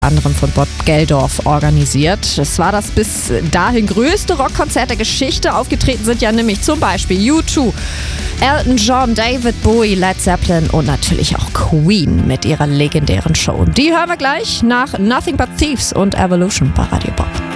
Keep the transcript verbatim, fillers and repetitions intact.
anderem von Bob Geldorf organisiert. Es war das bis dahin größte Rockkonzert der Geschichte. Aufgetreten sind ja nämlich zum Beispiel U zwei, Elton John, David Bowie, Led Zeppelin und natürlich auch Queen mit ihrer legendären Show. Die hören wir gleich nach Nothing But Thieves und Evolution bei Radio Bob.